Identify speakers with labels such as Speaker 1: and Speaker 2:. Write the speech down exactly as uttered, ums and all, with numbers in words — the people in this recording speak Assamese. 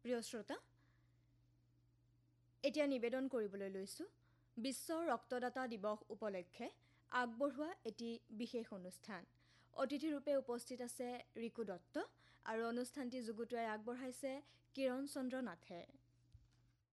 Speaker 1: প্ৰিয় শ্ৰোতা, এতিয়া নিবেদন কৰিবলৈ লৈছোঁ বিশ্ব ৰক্তদাতা দিৱস উপলক্ষে আগবঢ়োৱা এটি বিশেষ অনুষ্ঠান। অতিথিৰূপে উপস্থিত আছে ৰিকু দত্ত আৰু অনুষ্ঠানটি যুগুতোৱাই আগবঢ়াইছে কিৰণ চন্দ্ৰ নাথে।